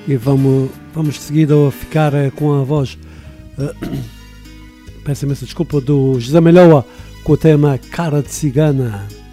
E vamos de seguida ficar com a voz, peço imensa desculpa, do José Malhoa com o tema Cara de Cigana.